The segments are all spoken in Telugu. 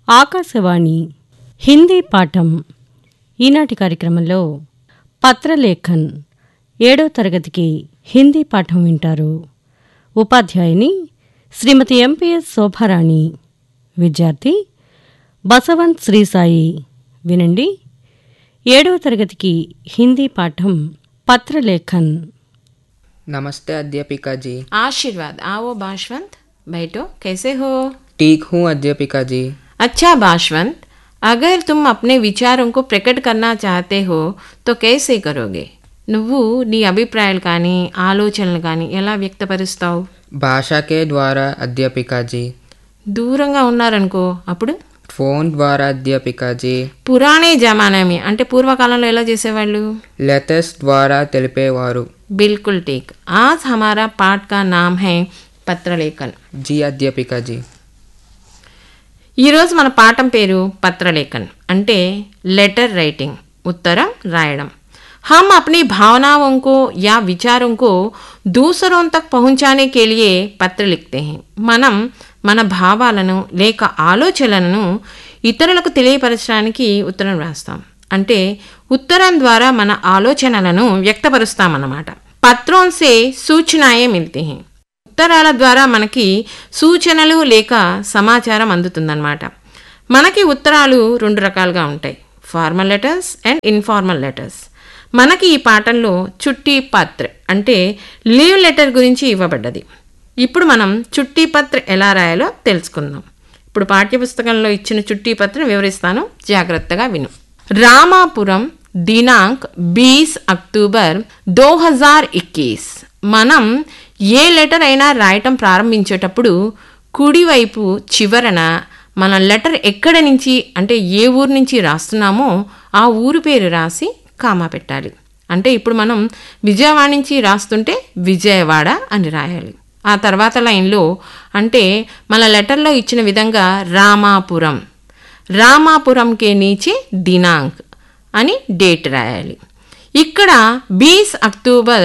ఆకాశవాణి హిందీ పాఠం ఈనాటి కార్యక్రమంలో పత్రలేఖన్ 7వ తరగతికి హిందీ పాఠం వింటారు. ఉపాధ్యాయుని శ్రీమతి ఎంపీఎస్ శోభారాణి, విద్యార్థి బసవంత్ శ్రీసాయి. వినండి. 7వ తరగతికి హిందీ పాఠం పత్రలేఖన్. नमस्ते अध्यापिका जी. आशीर्वाद. आओ बाशवंत, बैठो. कैसे हो? ठीक हूँ अध्यापिका जी. अच्छा बाशवंत, अगर तुम अपने विचारों को प्रकट करना चाहते हो तो कैसे करोगे? నువ్వు నీ అభిప్రాయాలు కానీ ఆలోచనలు కానీ ఎలా వ్యక్తపరుస్తావు? భాషకే ద్వారా అధ్యాపికా జీ. దూరంగా ఉన్నారనుకో అప్పుడు? ఫోన్ ద్వారా అధ్యాపికా జీ. పురాణే జమానామి అంటే పూర్వకాలంలో ఎలా చేసేవాళ్ళు? లెటర్స్ ద్వారా తెలిపేవారు. बिल्कुल ठीक. आज हमारा पाठ का नाम है పత్రలేఖన్. जी अध्यापिका जी. ఈరోజు మన పాఠం పేరు పత్రలేఖన్ అంటే లెటర్ రైటింగ్, ఉత్తరం రాయడం. हम अपनी भावनाओं को या विचारों को दूसरों तक पहुंचाने के लिए పత్ర लिखते हैं. మనం మన భావాలను లేక ఆలోచనలను ఇతరులకు తెలియపరచడానికి ఉత్తరం రాస్తాం. అంటే ఉత్తరం ద్వారా మన ఆలోచనలను వ్యక్తపరుస్తామన్నమాట. పత్రం సే సూచనాయే మిల్తే హై. ఉత్తరాల ద్వారా మనకి సూచనలు లేక సమాచారం అందుతుందన్నమాట. మనకి ఉత్తరాలు 2 రకాలుగా ఉంటాయి, formal letters and informal letters. మనకి ఈ పాఠంలో చుట్టి పత్ర అంటే లీవ్ లెటర్ గురించి ఇవ్వబడ్డది. ఇప్పుడు మనం చుట్టి పత్ర ఎలా రాయాలో తెలుసుకుందాం. ఇప్పుడు పాఠ్యపుస్తకంలో ఇచ్చిన చుట్టి పత్రం వివరిస్తాను, జాగ్రత్తగా విను. రామాపురం దినాంక్ 20 అక్టోబర్ 2021. మనం ఏ లెటర్ అయినా రాయటం ప్రారంభించేటప్పుడు కుడివైపు చివరన మన లెటర్ ఎక్కడ నుంచి అంటే ఏ ఊరు నుంచి రాస్తున్నామో ఆ ఊరు పేరు రాసి కామా పెట్టాలి. అంటే ఇప్పుడు మనం విజయవాడ నుంచి రాస్తుంటే విజయవాడ అని రాయాలి. ఆ తర్వాత లైన్లో అంటే మన లెటర్లో ఇచ్చిన విధంగా రామాపురం, రామాపురంకే నీచే దినాంక్ అని డేట్ రాయాలి. ఇక్కడ 20 అక్టోబర్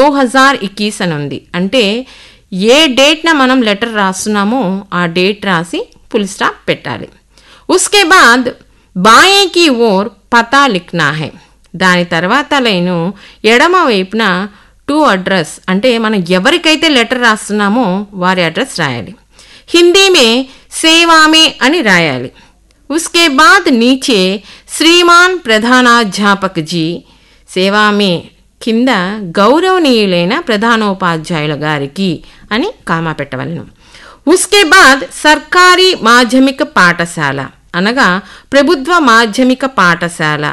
2021 అని ఉంది. అంటే ఏ డేట్న మనం లెటర్ రాస్తున్నామో ఆ డేట్ రాసి ఫుల్ స్టాప్ పెట్టాలి. ఉస్కే బాద్ బాయే కి ఓర్ పతా లిఖ్నా హై. దాని తర్వాత లైను ఎడమ వైపున టు అడ్రస్ అంటే మనం ఎవరికైతే లెటర్ రాస్తున్నామో వారి అడ్రస్ రాయాలి. హిందీ మే సేవామే అని రాయాలి. उसके बाद नीचे श्रीमान प्रधानाध्यापक जी సేవామే కింద గౌరవనీయులైన ప్రధానోపాధ్యాయుల గారికి అని కామా పెట్టవలను. ఉస్కే బాద్ సర్కారీ మాధ్యమిక పాఠశాల అనగా ప్రభుత్వ మాధ్యమిక పాఠశాల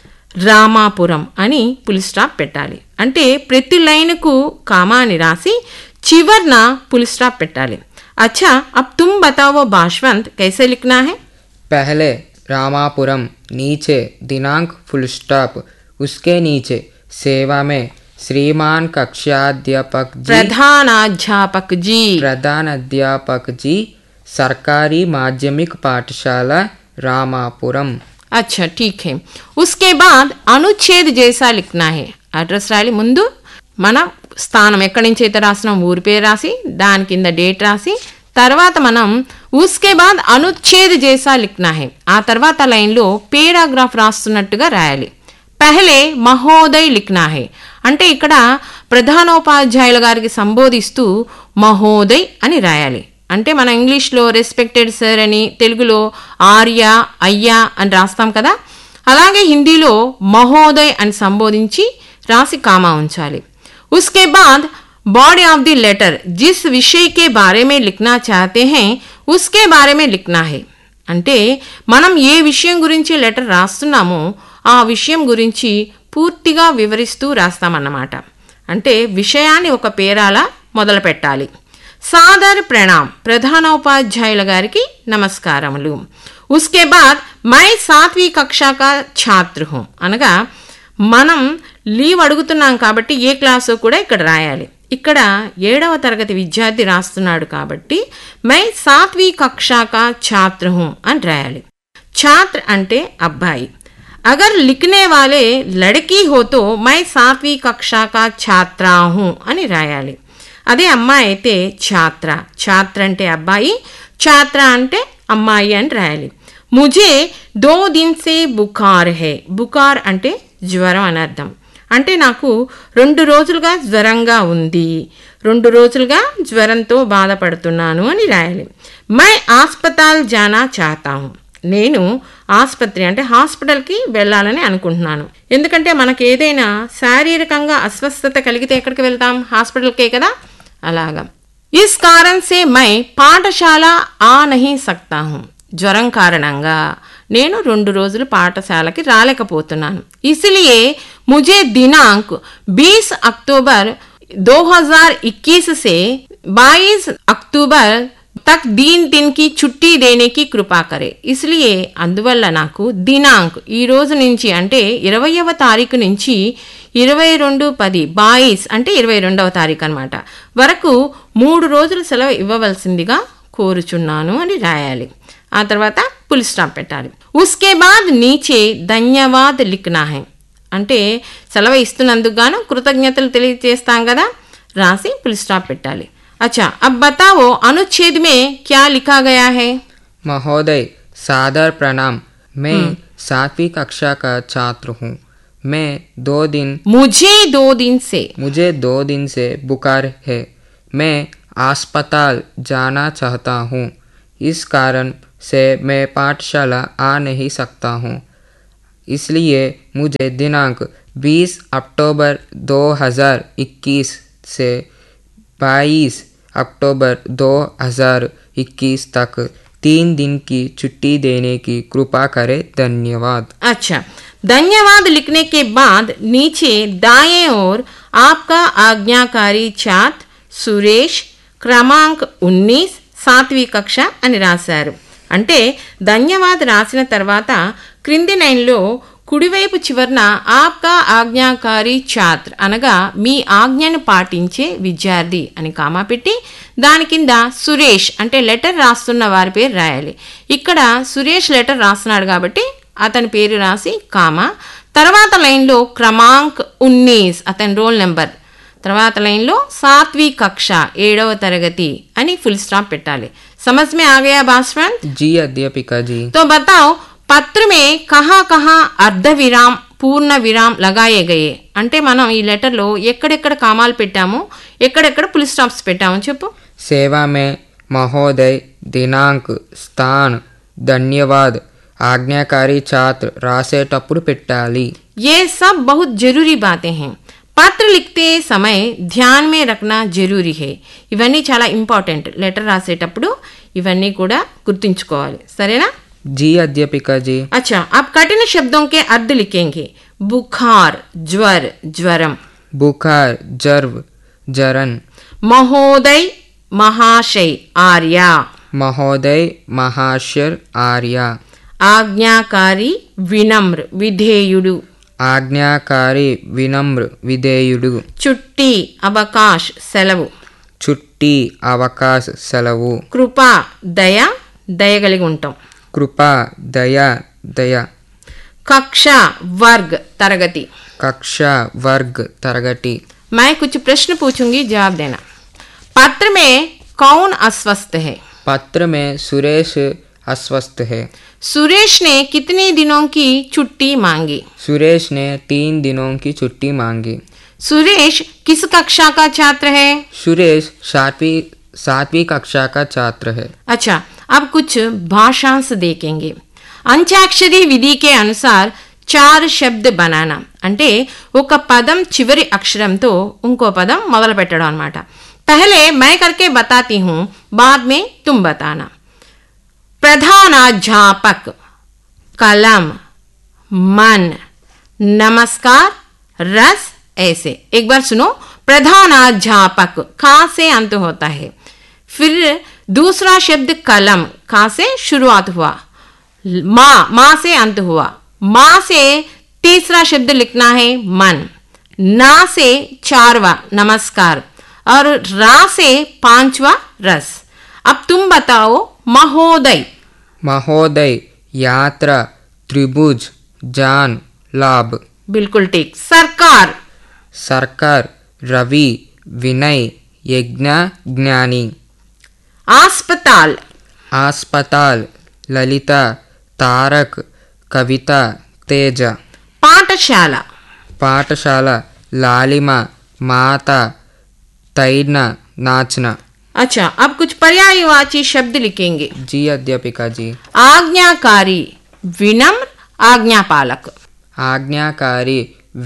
రామాపురం అని ఫుల్ స్టాప్ పెట్టాలి. అంటే ప్రతి లైన్కు కామాని రాసి చివర్న ఫుల్ స్టాప్ పెట్టాలి. అచ్చా అబ్ తుమ్ బతావో బాష్వంత్ కైసే లిఖనా హై? पहले रामापुरम, नीचे दिनांक फुल स्टॉप, उसके नीचे सेवा में श्रीमान कक्षाध्यापक जी, प्रधानाध्यापक जी, सरकारी माध्यमिक पाठशाला रामापुरम. अच्छा ठीक है. उसके बाद अनुच्छेद जैसा लिखना है. అడ్రస్ రాయాలి. ముందు మన స్థానం ఎక్కడి నుంచి అయితే రాసినాం ఊరి పేరు రాసి దాని కింద డేట్ రాసి తర్వాత మనం ఉస్కే బాద్ అనుచ్ఛేద్ జైసా లిఖ్నా హై ఆ తర్వాత లైన్లో పేరాగ్రాఫ్ రాస్తున్నట్టుగా రాయాలి. పెహలే మహోదయ్ లిఖ్నా హై అంటే ఇక్కడ ప్రధానోపాధ్యాయుల గారికి సంబోధిస్తూ మహోదయ్ అని రాయాలి. అంటే మన ఇంగ్లీష్లో రెస్పెక్టెడ్ సార్ అని, తెలుగులో ఆర్య అయ్యా అని రాస్తాం కదా, అలాగే హిందీలో మహోదయ్ అని సంబోధించి రాసి కామా ఉంచాలి. ఉస్కే బాద్ बॉडी ऑफ द लेटर जिस विषय के बारे में लिखना चाहते हैं उसके बारे में लिखना है. అంటే మనం ఏ విషయం గురించి లెటర్ రాస్తున్నామో ఆ విషయం గురించి పూర్తిగా వివరిస్తూ రాస్తామన్నమాట. అంటే విషయాన్ని ఒక పేరాలా మొదలు పెట్టాలి. సాదర్ ప్రణామ్, ప్రధానోపాధ్యాయుల గారికి నమస్కారములు. ఉస్కే బాద్ మై 7वीं कक्षा का छात्र हूं అనగా మనం లీవ్ అడుగుతున్నాం కాబట్టి ఏ క్లాసో కూడా ఇక్కడ రాయాలి. ఇక్కడ 7వ తరగతి విద్యార్థి రాస్తున్నాడు కాబట్టి మై 7वीं कक्षा का छात्र हूं అని రాయాలి. ఛాత్ర అంటే అబ్బాయి. అగర్ లిఖనే వాలే లड़की हो तो मैं 7वीं कक्षा का छात्रा हूं అని రాయాలి. అదే అమ్మాయి అయితే ఛాత్ర. ఛాత్ర అంటే అబ్బాయి, ఛాత్ర అంటే అమ్మాయి అని రాయాలి. ముజే 2 दिन से बुखार है. బుకార్ అంటే జ్వరం అని అర్థం. అంటే నాకు 2 రోజులుగా జ్వరంగా ఉంది, 2 రోజులుగా జ్వరంతో బాధపడుతున్నాను అని రాయాలి. My ఆస్పతాల్ Jana చాతా who. నేను ఆసుపత్రి అంటే హాస్పిటల్కి వెళ్ళాలని అనుకుంటున్నాను. ఎందుకంటే మనకు ఏదైనా శారీరకంగా అస్వస్థత కలిగితే ఎక్కడికి వెళ్తాం? హాస్పిటల్కే కదా. అలాగా. ఇస్ కారణ్ సే మై పాఠశాల ఆ నహీ సక్తా హూ. జ్వరం కారణంగా నేను 2 రోజులు పాఠశాలకి రాలేకపోతున్నాను. ఇస్లియే ముझे दिनांक 20 अक्टूबर 2021 से 22 अक्टूबर तक 3 दिन की छुट्टी देने की कृपा करे. इसलिए అందువల్ల నాకు దినాంక్ ఈ రోజు నుంచి అంటే 20వ తారీఖు నుంచి 22/10 అంటే 22వ తారీఖు అన్నమాట వరకు 3 రోజులు సెలవు ఇవ్వవలసిందిగా కోరుచున్నాను అని రాయాలి. ఆ తర్వాత ఫుల్ స్టాప్ పెట్టాలి. ఉస్కే బాద్ నీచే ధన్యవాద్ లిఖనా హై. అంటే సెలవు ఇస్తున్నందుకు గాను కృతజ్ఞతలు తెలియజేస్తాం కదా, రాసి ఫుల్ స్టాప్ పెట్టాలి. अच्छा अब बताओ अनुच्छेद में क्या लिखा गया है? महोदय सादर प्रणाम, मैं 7वीं कक्षा का छात्र हूँ. मुझे 2 दिन से बुखार है. मैं अस्पताल जाना चाहता हूँ. इस कारण से मैं पाठशाला आ नहीं सकता हूँ. इसलिए मुझे दिनांक 20 अक्टूबर 2021 से 22 अक्टूबर 2021 तक 3 दिन की छुट्टी देने की कृपा करे. धन्यवाद. अच्छा, धन्यवाद लिखने के बाद नीचे दाएं ओर आपका आज्ञाकारी छात्र सुरेश क्रमांक 19 7वीं कक्षा అని రాశారు. అంటే ధన్యవాద్ రాసిన తర్వాత క్రింది లైన్లో కుడివైపు చివరన ఆప్కా ఆజ్ఞాకారి ఛాత్ర అనగా మీ ఆజ్ఞను పాటించే విద్యార్థి అని కామా పెట్టి దాని కింద సురేష్ అంటే లెటర్ రాస్తున్న వారి పేరు రాయాలి. ఇక్కడ సురేష్ లెటర్ రాస్తున్నాడు కాబట్టి అతని పేరు రాసి కామా, తర్వాత లైన్లో క్రమాంక్ 19 అతని రోల్ నెంబర్, తర్వాత లైన్లో 7वीं कक्षा 7వ తరగతి అని ఫుల్ స్టాప్ పెట్టాలి. समझ में आ गया भाषण? जी अध्यापिका जी. तो बताओ पत्र में कहाँ कहाँ अर्ध विराम పూర్ణ విరామ్ లగాయే గయే. అంటే మనం ఈ లెటర్లో ఎక్కడెక్కడ కామాలు పెట్టామో ఎక్కడెక్కడ ఫుల్ స్టాప్స్ పెట్టామో చెప్పు. సేవా మే మహోదయ్ దినాంక్ స్థాన్ ధన్యవాద్ ఆజ్ఞాకారి ఛాత్ర రాసేటప్పుడు పెట్టాలి. ये सब बहुत जरूरी बातें हैं. పత్ర లిఖతే సమయ ధ్యాన్ మే రఖనా జరూరీ హే. ఇవన్నీ చాలా ఇంపార్టెంట్. లెటర్ రాసేటప్పుడు ఇవన్నీ కూడా గుర్తుంచుకోవాలి. సరేనా? जी अध्यापिका जी. अच्छा, अब कठिन शब्दों के अर्थ लिखेंगे. बुखार ज्वर ज्वरम, बुखार जर्व जरन, महोदय महाशय आर्या, महोदय महाशय आर्या, आज्ञाकारी विनम्र विधेयुडु, ఆజ్ఞాకారి వినమ్ర విధేయుడు, చుట్టి అవకాశ్ సెలవు, చుట్టి అవకాశ సెలవు, కృపా దయ దయగలిగి ఉంటాం, కృపా దయ దయ, కక్ష వర్గ్ తరగతి, కక్ష వర్గ్ తరగతి. मैं कुछ प्रश्न पूछूंगी, जवाब देना. पत्र में कौन अस्वस्थ है? पत्र में सुरेश अस्वस्थ है. सुरेश ने कितने दिनों की छुट्टी मांगी? सुरेश ने 3 दिनों की छुट्टी मांगी. सुरेश किस कक्षा का छात्र है? सुरेश 7वीं कक्षा का छात्र है. अच्छा, अब कुछ भाषांश देखेंगे. अंत्याक्षरी विधि के अनुसार 4 शब्द बनाना అంటే ఒక పదం చివరి అక్షరంతో ఇంకో పదం మొదలు పెట్టడం అన్నమాట. पहले मैं करके बताती हूँ, बाद में तुम बताना. प्रधानाध्यापक, कलम, मन, नमस्कार, रस. ऐसे एक बार सुनो. प्रधानाध्यापक खा से अंत होता है. फिर दूसरा शब्द कलम, खा से शुरुआत हुआ, माँ से अंत हुआ. माँ से तीसरा शब्द लिखना है मन, ना से 4वां नमस्कार और रा से 5वां रस. अब तुम बताओ. महोदय, महोदय यात्रा त्रिभुज जान लाभ. बिल्कुल ठीक. सरकार, सरकार रवि विनय यज्ञ ज्ञानी. अस्पताल, अस्पताल ललिता तारक, कविता, तेज। पाठशाला, पाठशाला, लालिमा, माता, तैरना, नाचना। अच्छा, अब कुछ पर्यायवाची शब्द लिखेंगे। जी अध्यापिका जी। आज्ञाकारी, विनम्र, आज्ञापालक। आज्ञाकारी,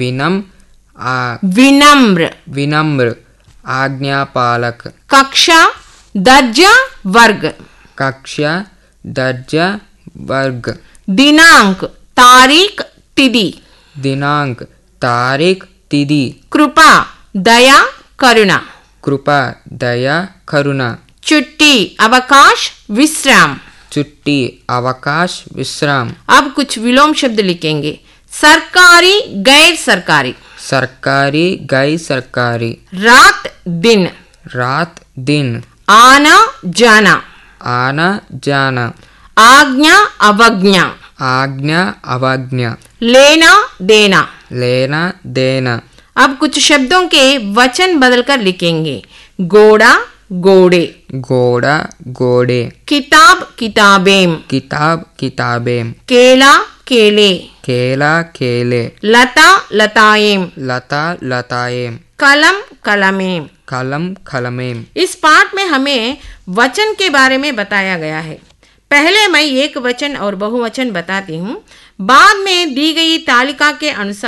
विनम्र, विनम्र, आज्ञापालक। कक्षा, दर्जा, वर्ग। कक्षा, दर्जा, वर्ग। दिनांक, तारीख, तिथि। दिनांक, तारीख, तिथि। कृपा, दया, करुणा। कृपा, दया, करुणा। छुट्टी, अवकाश, विश्राम। छुट्टी, अवकाश, विश्राम। अब कुछ विलोम शब्द लिखेंगे। सरकारी, गैर सरकारी। सरकारी, गैर सरकारी। रात, दिन। रात, दिन। आना, जाना। आना, जाना। आज्ञा, अवज्ञा। आज्ञा, अवज्ञा। लेना, देना। लेना, देना। अब कुछ शब्दों के वचन बदलकर लिखेंगे। घोड़ा, घोड़े। घोड़ा, घोड़े। किताब, किताबें। किताब, किताबें। केला, केले। केला, केले। लता, लताएं। लता, लताएं। कलम, कलमें। कलम, कलमें। इस पाठ में हमें वचन के बारे में बताया गया है। पहले मैं एक वचन और बहुवचन बताती हूँ, बाद में दी गई तालिका के अनुसार